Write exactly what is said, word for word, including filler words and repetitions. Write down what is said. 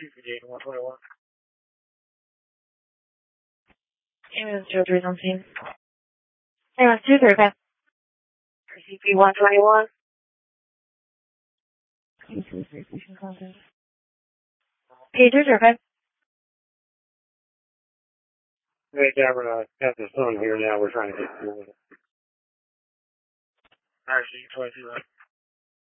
Gate one twenty-one. Ambulance two oh three is on scene. Ambulance two thirty-five. C P one twenty-one. P two thirty-five. Hey, Cameron, I got this phone here now. We're trying to get through with it. R C twenty-two.